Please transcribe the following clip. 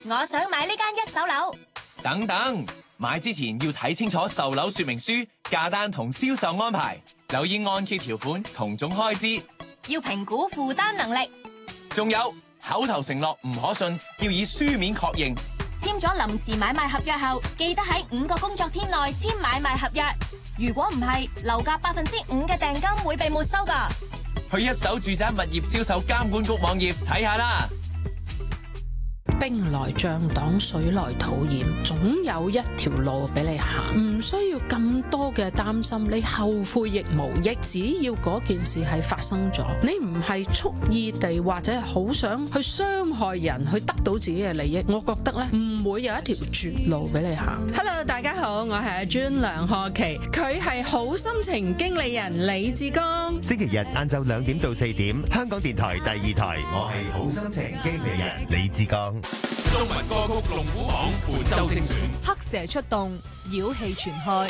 我想買呢間一手樓。 等等，買之前要睇清楚售樓說明書、價單同銷售安排，留意按揭條款同總開支， 要評估負擔能力。 仲有口頭承諾唔可信，要以書面確認。 簽咗臨時買賣合約後，記得喺5個工作天內簽買賣合約。如果唔係，樓價5%嘅訂金會被沒收㗎。 去一手住宅物業銷售監管局網頁睇下啦。 兵來將擋，水來土掩，總有一條路俾你行，唔需要咁多嘅擔心，你後悔亦無益。只要嗰件事係發生咗，你唔係蓄意地或者係好想去傷害人，去得到自己嘅利益，我覺得咧唔會有一條絕路俾你行。Hello， 大家好，我係阿 Jun 梁學琪，佢係好心情經理人李志剛。 星期日晏晝2點到4點，香港電台第2台，我係好心情經理人李志剛。 中文歌曲龍虎榜本周精選， 黑蛇出動，妖氣全開。